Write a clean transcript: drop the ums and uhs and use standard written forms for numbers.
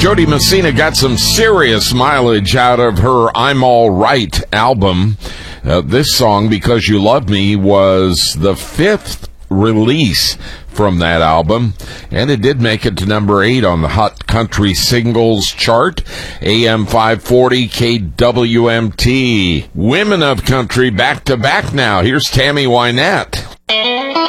Jody Messina got some serious mileage out of her I'm All Right album. This song, Because You Love Me, was the fifth release from that album, and it did make it to number 8 on the Hot Country Singles chart. AM 540 KWMT. Women of Country back to back now. Here's Tammy Wynette.